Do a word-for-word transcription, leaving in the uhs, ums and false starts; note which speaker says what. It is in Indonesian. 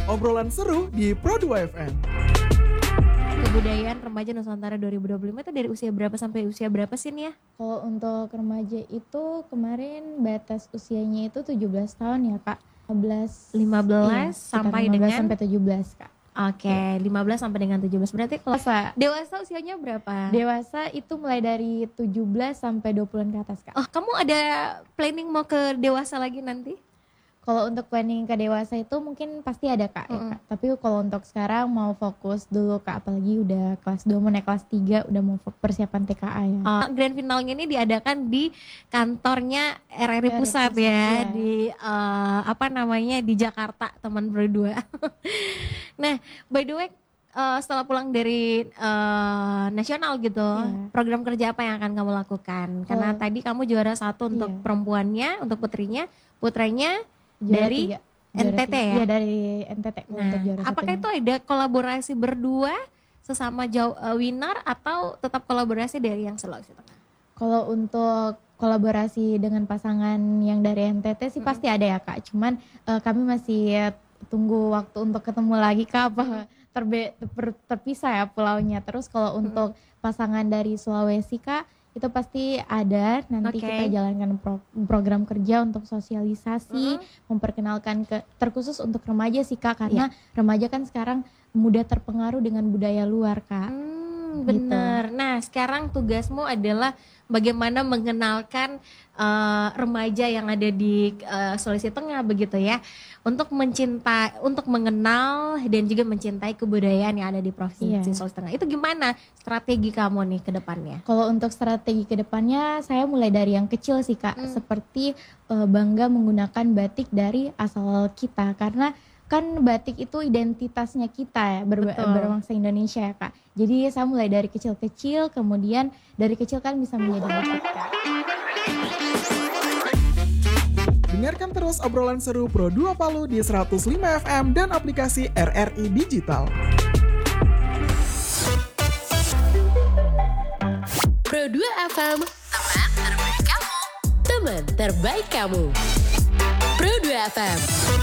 Speaker 1: obrolan seru di Pro dua F M.
Speaker 2: Kebudayaan Remaja Nusantara dua ribu dua puluh lima itu dari usia berapa sampai usia berapa sih nih ya?
Speaker 3: Kalau untuk remaja itu kemarin batas usianya itu tujuh belas tahun ya Kak. lima belas
Speaker 2: lima belas
Speaker 3: iya,
Speaker 2: sampai
Speaker 3: lima belas
Speaker 2: dengan
Speaker 3: sampai tujuh belas Kak.
Speaker 2: Oke, okay, lima belas sampai dengan tujuh belas. Berarti kalau
Speaker 3: Dewasa.
Speaker 2: dewasa usianya berapa?
Speaker 3: Dewasa itu mulai dari tujuh belas sampai dua puluhan ke atas Kak.
Speaker 2: Oh, kamu ada planning mau ke dewasa lagi nanti?
Speaker 3: Kalau untuk planning ke dewasa itu mungkin pasti ada Kak,
Speaker 2: mm-hmm.
Speaker 3: ya, Kak. Tapi kalau untuk sekarang mau fokus dulu Kak, apalagi udah kelas dua mau naik kelas tiga, udah mau persiapan T K A ya.
Speaker 2: Uh, grand finalnya ini diadakan di kantornya R R I Pusat ya, ya, di uh, apa namanya di Jakarta, teman berdua. Nah, by the way, uh, setelah pulang dari uh, nasional gitu, yeah. program kerja apa yang akan kamu lakukan? Karena oh. tadi kamu juara satu untuk yeah. perempuannya, untuk putrinya, putranya dari tiga. N T T ya?
Speaker 3: Iya dari N T T.
Speaker 2: Nah, apakah itu ada kolaborasi berdua sesama jauh uh, winner atau tetap kolaborasi dari yang Sulawesi Tengah?
Speaker 3: Kalau untuk kolaborasi dengan pasangan yang dari N T T sih hmm. pasti ada ya Kak. Cuman uh, kami masih tunggu waktu untuk ketemu lagi Kak. Apa terbe- ter- terpisah ya pulaunya. Terus kalau hmm. untuk pasangan dari Sulawesi Kak, itu pasti ada nanti okay. kita jalankan pro- program kerja untuk sosialisasi, mm-hmm. memperkenalkan ke terkhusus untuk remaja sih Kak, karena yeah. remaja kan sekarang mudah terpengaruh dengan budaya luar Kak.
Speaker 2: Hmm, bener. Gitu. Nah sekarang tugasmu adalah bagaimana mengenalkan uh, remaja yang ada di uh, Sulawesi Tengah begitu ya, untuk mencintai, untuk mengenal dan juga mencintai kebudayaan yang ada di provinsi yeah. Sulawesi Tengah. Itu gimana strategi kamu nih ke depannya?
Speaker 3: Kalau untuk strategi ke depannya saya mulai dari yang kecil sih Kak, hmm. seperti uh, bangga menggunakan batik dari asal kita, karena kan batik itu identitasnya kita ya, ber- berbangsa Indonesia ya Kak. Jadi saya mulai dari kecil-kecil, kemudian dari kecil kan bisa menjadi batik Kak.
Speaker 1: Dengarkan terus obrolan seru Pro dua Palu di seratus lima F M dan aplikasi R R I Digital.
Speaker 4: Pro dua F M, teman terbaik kamu. Teman terbaik kamu. Pro dua F M.